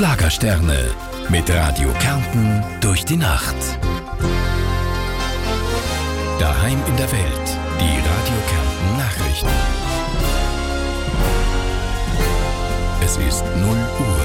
Schlagersterne mit Radio Kärnten durch die Nacht. Daheim in der Welt, die Radio Kärnten Nachrichten. Es ist 0 Uhr.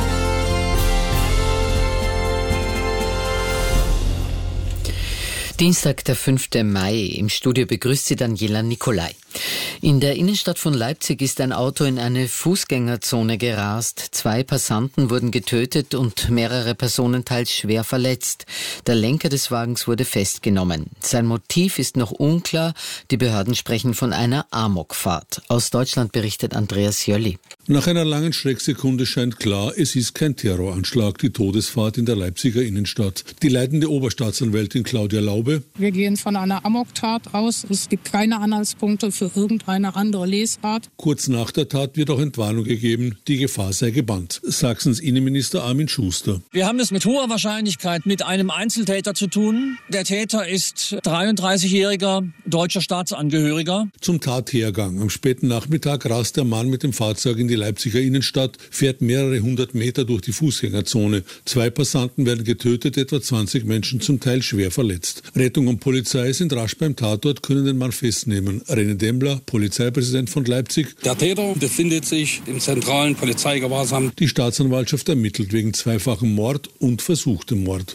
Dienstag, der 5. Mai. Im Studio begrüßt Sie Daniela Nicolai. In der Innenstadt von Leipzig ist ein Auto in eine Fußgängerzone gerast. 2 Passanten wurden getötet und mehrere Personen teils schwer verletzt. Der Lenker des Wagens wurde festgenommen. Sein Motiv ist noch unklar. Die Behörden sprechen von einer Amokfahrt. Aus Deutschland berichtet Andreas Jölli. Nach einer langen Schrecksekunde scheint klar, es ist kein Terroranschlag, die Todesfahrt in der Leipziger Innenstadt. Die leitende Oberstaatsanwältin Claudia Laube: Wir gehen von einer Amoktat aus. Es gibt keine Anhaltspunkte für irgendeine andere Lesart. Kurz nach der Tat wird auch Entwarnung gegeben, die Gefahr sei gebannt. Sachsens Innenminister Armin Schuster: Wir haben es mit hoher Wahrscheinlichkeit mit einem Einzeltäter zu tun. Der Täter ist 33-jähriger deutscher Staatsangehöriger. Zum Tathergang. Am späten Nachmittag rast der Mann mit dem Fahrzeug in die Leipziger Innenstadt, fährt mehrere 100 Meter durch die Fußgängerzone. 2 Passanten werden getötet, etwa 20 Menschen zum Teil schwer verletzt. Rettung und Polizei sind rasch beim Tatort, können den Mann festnehmen. René Dembler, Polizeipräsident von Leipzig: Der Täter befindet sich im zentralen Polizeigewahrsam. Die Staatsanwaltschaft ermittelt wegen zweifachem Mord und versuchtem Mord.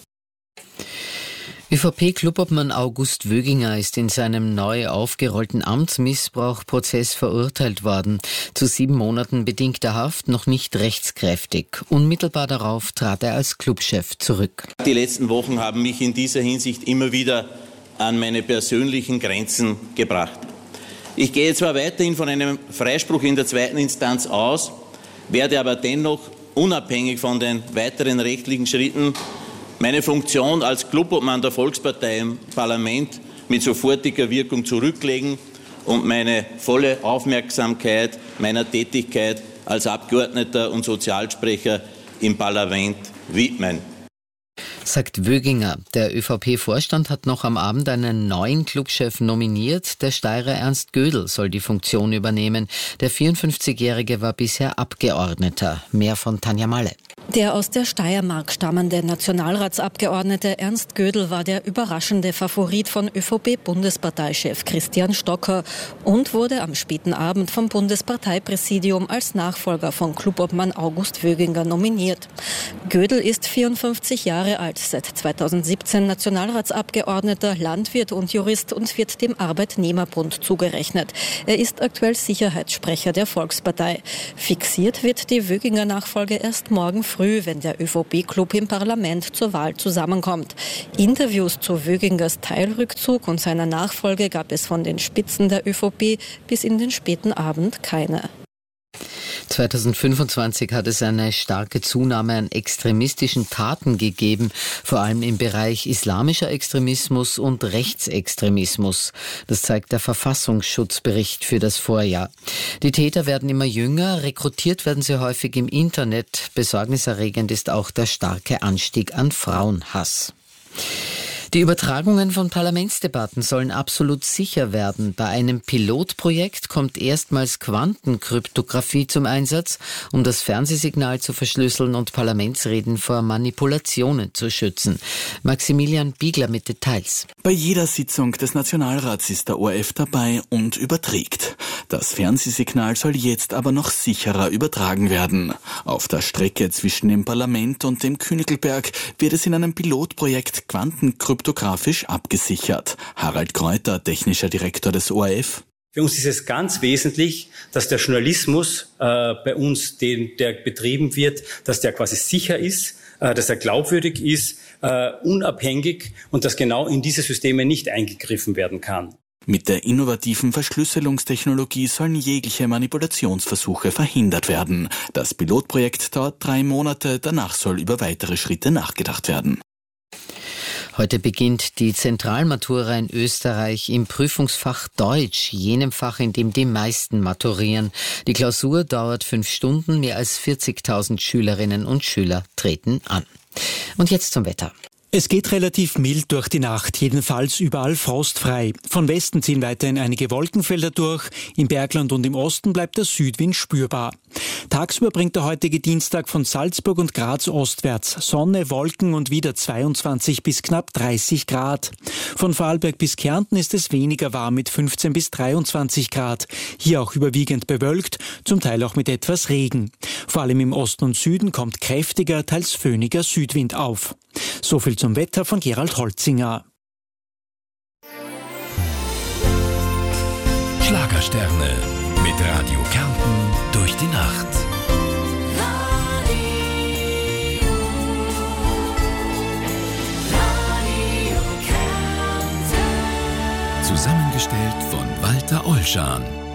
ÖVP-Klubobmann August Wöginger ist in seinem neu aufgerollten Amtsmissbrauchprozess verurteilt worden. Zu 7 Monaten bedingter Haft, noch nicht rechtskräftig. Unmittelbar darauf trat er als Clubchef zurück. Die letzten Wochen haben mich in dieser Hinsicht immer wieder an meine persönlichen Grenzen gebracht. Ich gehe zwar weiterhin von einem Freispruch in der 2. Instanz aus, werde aber dennoch unabhängig von den weiteren rechtlichen Schritten meine Funktion als Clubobmann der Volkspartei im Parlament mit sofortiger Wirkung zurücklegen und meine volle Aufmerksamkeit meiner Tätigkeit als Abgeordneter und Sozialsprecher im Parlament widmen. Sagt Wöginger. Der ÖVP-Vorstand hat noch am Abend einen neuen Clubchef nominiert. Der Steirer Ernst Gödel soll die Funktion übernehmen. Der 54-Jährige war bisher Abgeordneter. Mehr von Tanja Malle. Der aus der Steiermark stammende Nationalratsabgeordnete Ernst Gödel war der überraschende Favorit von ÖVP-Bundesparteichef Christian Stocker und wurde am späten Abend vom Bundesparteipräsidium als Nachfolger von Clubobmann August Wöginger nominiert. Gödel ist 54 Jahre alt, seit 2017 Nationalratsabgeordneter, Landwirt und Jurist und wird dem Arbeitnehmerbund zugerechnet. Er ist aktuell Sicherheitssprecher der Volkspartei. Fixiert wird die Wöginger-Nachfolge erst morgen früh, wenn der ÖVP-Club im Parlament zur Wahl zusammenkommt. Interviews zu Wögingers Teilrückzug und seiner Nachfolge gab es von den Spitzen der ÖVP bis in den späten Abend keine. 2025 hat es eine starke Zunahme an extremistischen Taten gegeben, vor allem im Bereich islamischer Extremismus und Rechtsextremismus. Das zeigt der Verfassungsschutzbericht für das Vorjahr. Die Täter werden immer jünger, rekrutiert werden sie häufig im Internet. Besorgniserregend ist auch der starke Anstieg an Frauenhass. Die Übertragungen von Parlamentsdebatten sollen absolut sicher werden. Bei einem Pilotprojekt kommt erstmals Quantenkryptographie zum Einsatz, um das Fernsehsignal zu verschlüsseln und Parlamentsreden vor Manipulationen zu schützen. Maximilian Biegler mit Details. Bei jeder Sitzung des Nationalrats ist der ORF dabei und überträgt. Das Fernsehsignal soll jetzt aber noch sicherer übertragen werden. Auf der Strecke zwischen dem Parlament und dem Königelberg wird es in einem Pilotprojekt quantenkryptografisch abgesichert. Harald Kräuter, technischer Direktor des ORF. Für uns ist es ganz wesentlich, dass der Journalismus bei uns, der betrieben wird, dass der quasi sicher ist, dass er glaubwürdig ist, unabhängig und dass genau in diese Systeme nicht eingegriffen werden kann. Mit der innovativen Verschlüsselungstechnologie sollen jegliche Manipulationsversuche verhindert werden. Das Pilotprojekt dauert 3 Monate, danach soll über weitere Schritte nachgedacht werden. Heute beginnt die Zentralmatura in Österreich im Prüfungsfach Deutsch, jenem Fach, in dem die meisten maturieren. Die Klausur dauert 5 Stunden, mehr als 40.000 Schülerinnen und Schüler treten an. Und jetzt zum Wetter. Es geht relativ mild durch die Nacht, jedenfalls überall frostfrei. Von Westen ziehen weiterhin einige Wolkenfelder durch. Im Bergland und im Osten bleibt der Südwind spürbar. Tagsüber bringt der heutige Dienstag von Salzburg und Graz ostwärts Sonne, Wolken und wieder 22 bis knapp 30 Grad. Von Vorarlberg bis Kärnten ist es weniger warm mit 15 bis 23 Grad. Hier auch überwiegend bewölkt, zum Teil auch mit etwas Regen. Vor allem im Osten und Süden kommt kräftiger, teils föhniger Südwind auf. So viel zum Wetter von Gerald Holzinger. Schlagersterne mit Radio Kärnten durch die Nacht. Zusammengestellt von Walter Olschan.